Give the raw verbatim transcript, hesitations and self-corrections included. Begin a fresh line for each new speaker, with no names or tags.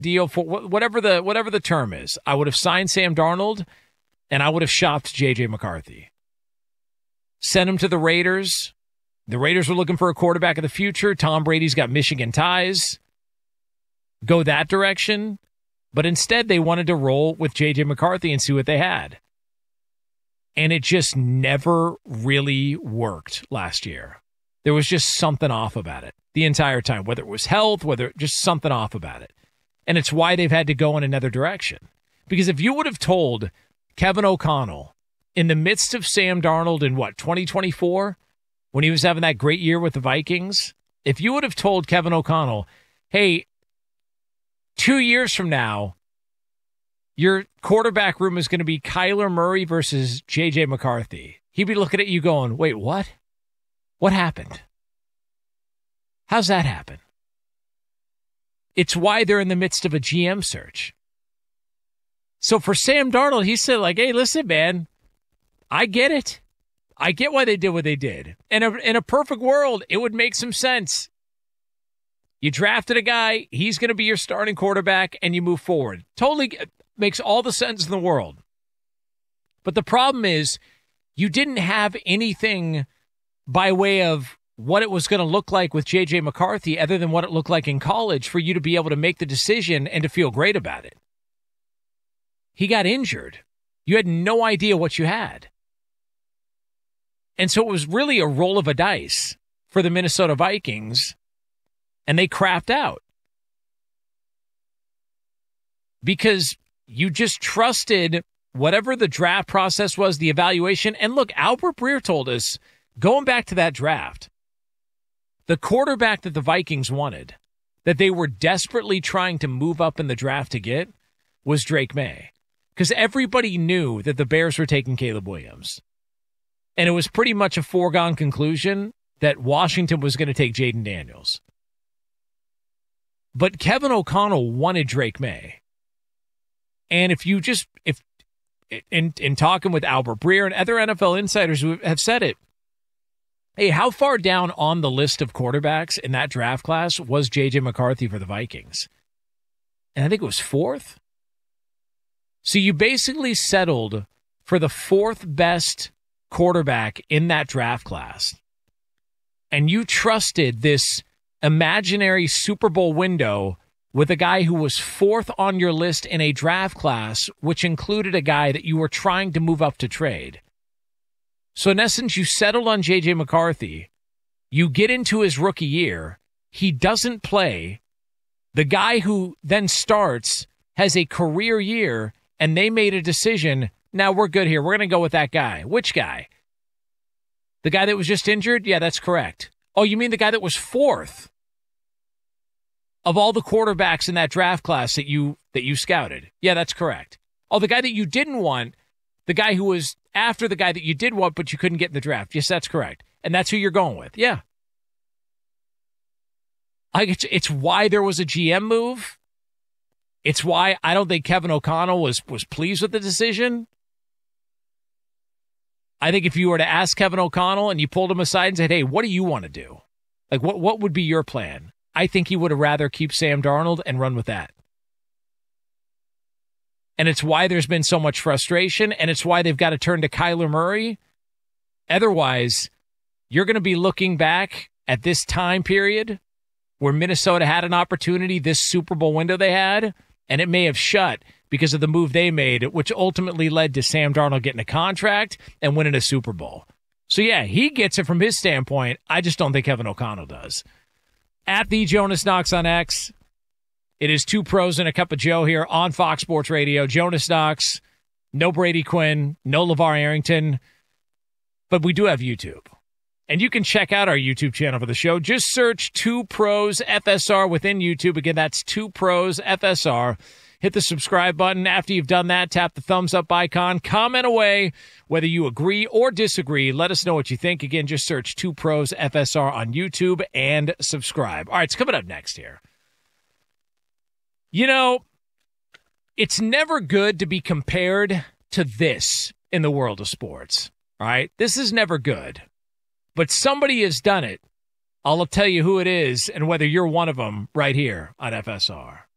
deal for wh- whatever the whatever the term is. I would have signed Sam Darnold, and I would have shopped J J McCarthy. Sent him to the Raiders. The Raiders were looking for a quarterback of the future. Tom Brady's got Michigan ties. Go that direction. But instead, they wanted to roll with J J McCarthy and see what they had. And it just never really worked last year. There was just something off about it the entire time, whether it was health, whether just something off about it. And it's why they've had to go in another direction. Because if you would have told Kevin O'Connell in the midst of Sam Darnold in what, twenty twenty-four, when he was having that great year with the Vikings, if you would have told Kevin O'Connell, hey, two years from now, your quarterback room is going to be Kyler Murray versus J J McCarthy, he'd be looking at you going, wait, what? What happened? How's that happen? It's why they're in the midst of a G M search. So for Sam Darnold, he said, like, hey, listen, man, I get it. I get why they did what they did. And in, in a perfect world, it would make some sense. You drafted a guy, he's going to be your starting quarterback, and you move forward. Totally makes all the sense in the world. But the problem is, you didn't have anything by way of what it was going to look like with J J McCarthy other than what it looked like in college for you to be able to make the decision and to feel great about it. He got injured. You had no idea what you had. And so it was really a roll of a dice for the Minnesota Vikings, and they crapped out. Because you just trusted whatever the draft process was, the evaluation. And look, Albert Breer told us, going back to that draft, the quarterback that the Vikings wanted, that they were desperately trying to move up in the draft to get, was Drake May. Because everybody knew that the Bears were taking Caleb Williams. And it was pretty much a foregone conclusion that Washington was going to take Jaden Daniels. But Kevin O'Connell wanted Drake May. And if you just, if in, in talking with Albert Breer and other N F L insiders who have said it, hey, how far down on the list of quarterbacks in that draft class was J J McCarthy for the Vikings? And I think it was fourth. So you basically settled for the fourth best quarterback in that draft class. And you trusted this imaginary Super Bowl window with a guy who was fourth on your list in a draft class, which included a guy that you were trying to move up to trade. So in essence, you settled on J J McCarthy. You get into his rookie year. He doesn't play. The guy who then starts has a career year, and they made a decision. Now we're good here. We're going to go with that guy. Which guy? The guy that was just injured? Yeah, that's correct. Oh, you mean the guy that was fourth of all the quarterbacks in that draft class that you that you scouted? Yeah, that's correct. Oh, the guy that you didn't want, the guy who was after the guy that you did want but you couldn't get in the draft. Yes, that's correct. And that's who you're going with. Yeah. I, it's, it's why there was a G M move. It's why I don't think Kevin O'Connell was, was pleased with the decision. I think if you were to ask Kevin O'Connell and you pulled him aside and said, hey, what do you want to do? Like, what, what would be your plan? I think he would have rather keep Sam Darnold and run with that. And it's why there's been so much frustration, and it's why they've got to turn to Kyler Murray. Otherwise, you're going to be looking back at this time period where Minnesota had an opportunity, this Super Bowl window they had, and it may have shut because of the move they made, which ultimately led to Sam Darnold getting a contract and winning a Super Bowl. So, yeah, he gets it from his standpoint. I just don't think Kevin O'Connell does. At the Jonas Knox on X, it is two pros and a cup of Joe here on Fox Sports Radio. Jonas Knox, no Brady Quinn, no LeVar Arrington, but we do have YouTube. And you can check out our YouTube channel for the show. Just search Two Pros F S R within YouTube. Again, that's Two Pros F S R. Hit the subscribe button. After you've done that, tap the thumbs up icon. Comment away whether you agree or disagree. Let us know what you think. Again, just search Two Pros F S R on YouTube and subscribe. All right, it's coming up next here. You know, it's never good to be compared to this in the world of sports. All right, this is never good. But somebody has done it. I'll tell you who it is and whether you're one of them right here on F S R.